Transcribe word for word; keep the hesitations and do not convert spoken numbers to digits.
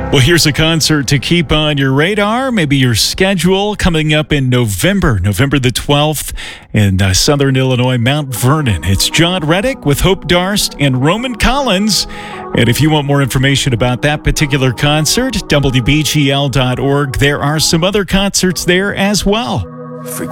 Well, here's a concert to keep on your radar, maybe your schedule, coming up in November, November the twelfth in uh, Southern Illinois, Mount Vernon. It's John Reddick with Hope Darst and Roman Collins. And if you want more information about that particular concert, W B G L dot org. There are some other concerts there as well.